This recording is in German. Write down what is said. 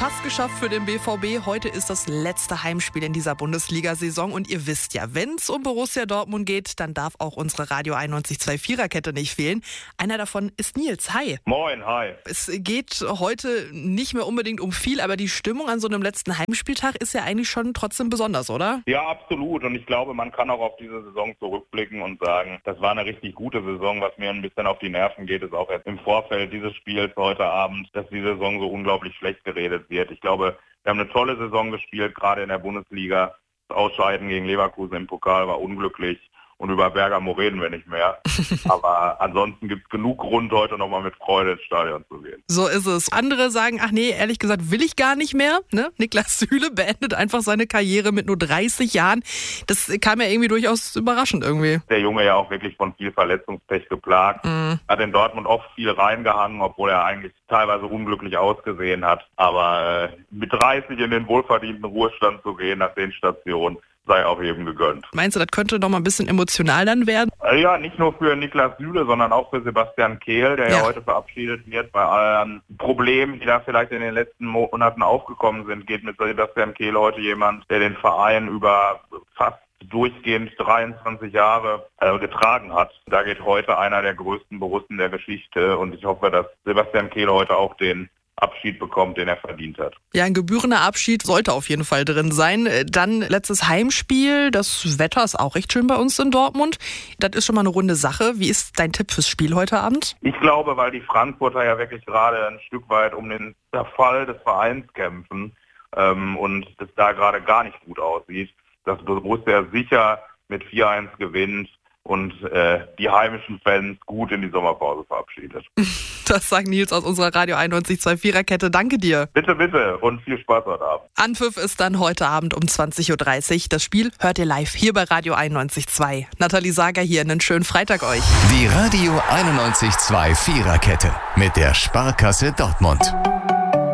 Fast geschafft für den BVB. Heute ist das letzte Heimspiel in dieser Bundesliga-Saison. Und ihr wisst ja, wenn es um Borussia Dortmund geht, dann darf auch unsere Radio 91.2 Viererkette nicht fehlen. Einer davon ist Nils. Hi. Moin, hi. Es geht heute nicht mehr unbedingt um viel, aber die Stimmung an so einem letzten Heimspieltag ist ja eigentlich schon trotzdem besonders, oder? Ja, absolut. Und ich glaube, man kann auch auf diese Saison zurückblicken und sagen, das war eine richtig gute Saison. Was mir ein bisschen auf die Nerven geht, ist auch erst im Vorfeld dieses Spiels heute Abend, dass die Saison so unglaublich schlecht geredet wird. Ich glaube, wir haben eine tolle Saison gespielt, gerade in der Bundesliga. Das Ausscheiden gegen Leverkusen im Pokal war unglücklich. Und über Bergamo reden wir nicht mehr. Aber ansonsten gibt es genug Grund, heute nochmal mit Freude ins Stadion zu gehen. So ist es. Andere sagen, ach nee, ehrlich gesagt will ich gar nicht mehr. Ne? Niklas Süle beendet einfach seine Karriere mit nur 30 Jahren. Das kam ja irgendwie durchaus überraschend irgendwie. Der Junge ja auch wirklich von viel Verletzungspech geplagt. Hat in Dortmund oft viel reingehangen, obwohl er eigentlich teilweise unglücklich ausgesehen hat. Aber mit 30 in den wohlverdienten Ruhestand zu gehen nach den Stationen, sei auch eben gegönnt. Meinst du, das könnte noch mal ein bisschen emotional dann werden? Ja, nicht nur für Niklas Süle, sondern auch für Sebastian Kehl, der ja heute verabschiedet wird. Bei allen Problemen, die da vielleicht in den letzten Monaten aufgekommen sind, geht mit Sebastian Kehl heute jemand, der den Verein über fast durchgehend 23 Jahre getragen hat. Da geht heute einer der größten Borussen der Geschichte und ich hoffe, dass Sebastian Kehl heute auch den Abschied bekommt, den er verdient hat. Ja, ein gebührender Abschied sollte auf jeden Fall drin sein. Dann letztes Heimspiel. Das Wetter ist auch recht schön bei uns in Dortmund. Das ist schon mal eine runde Sache. Wie ist dein Tipp fürs Spiel heute Abend? Ich glaube, weil die Frankfurter ja wirklich gerade ein Stück weit um den Zerfall des Vereins kämpfen und es da gerade gar nicht gut aussieht, dass Borussia sicher mit 4-1 gewinnt und die heimischen Fans gut in die Sommerpause verabschiedet. Das sagt Nils aus unserer Radio 91.2 Viererkette. Danke dir. Bitte, bitte und viel Spaß heute Abend. Anpfiff ist dann heute Abend um 20.30 Uhr. Das Spiel hört ihr live hier bei Radio 91.2. Nathalie Sager hier, einen schönen Freitag euch. Die Radio 91.2 Viererkette mit der Sparkasse Dortmund.